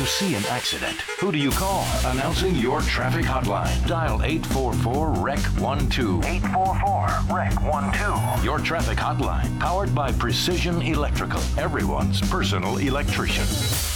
see an accident, who do you call? Announcing your traffic hotline. Dial 844-REC-12. 844-REC-12. Your traffic hotline, powered by Precision Electrical, everyone's personal electrician.